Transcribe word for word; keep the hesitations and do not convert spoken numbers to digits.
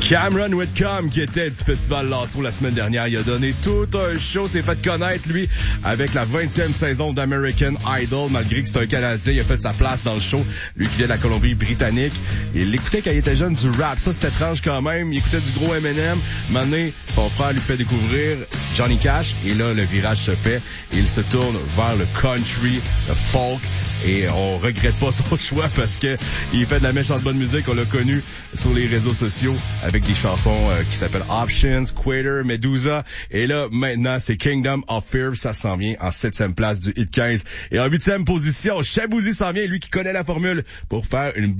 Cameron Whitcomb, qui était du Festival Lasso la semaine dernière, il a donné tout un show, s'est fait connaître, lui, avec la vingtième saison d'American Idol, malgré que c'est un Canadien, il a fait sa place dans le show, lui qui vient de la Colombie-Britannique. Il l'écoutait quand il était jeune du rap, ça c'était étrange quand même, il écoutait du gros M and M, maintenant, son frère lui fait découvrir Johnny Cash, et là, le virage se fait, et il se tourne vers le country, le folk, et on regrette pas son choix parce que il fait de la méchante bonne musique, on l'a connu sur les réseaux sociaux avec des chansons euh, qui s'appellent Options, Quater, Medusa, et là maintenant c'est Kingdom of Fear, ça s'en vient en septième place du Hit quinze, et en huitième position Shaboozey s'en vient, lui qui connaît la formule pour faire une